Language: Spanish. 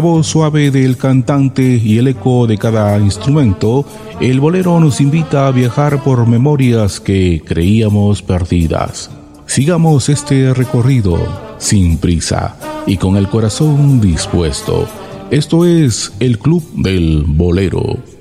Voz suave del cantante y el eco de cada instrumento, el bolero nos invita a viajar por memorias que creíamos perdidas. Sigamos este recorrido sin prisa y con el corazón dispuesto. Esto es el Club del Bolero.